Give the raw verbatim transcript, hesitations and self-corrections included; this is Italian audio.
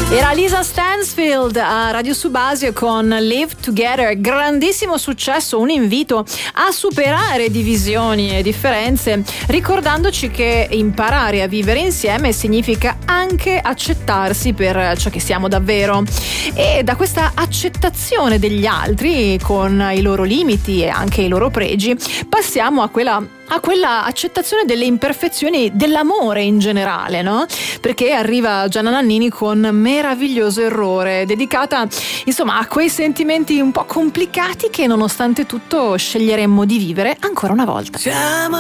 Era Lisa Stansfield a Radio Subasio con Live Together, grandissimo successo, un invito a superare divisioni e differenze, ricordandoci che imparare a vivere insieme significa anche accettarsi per ciò che siamo davvero. E da questa accettazione degli altri, con i loro limiti e anche i loro pregi, passiamo a quella a quella accettazione delle imperfezioni dell'amore in generale, no? Perché arriva Gianna Nannini con Meraviglioso errore, dedicata insomma a quei sentimenti un po' complicati che nonostante tutto sceglieremmo di vivere ancora una volta. Siamo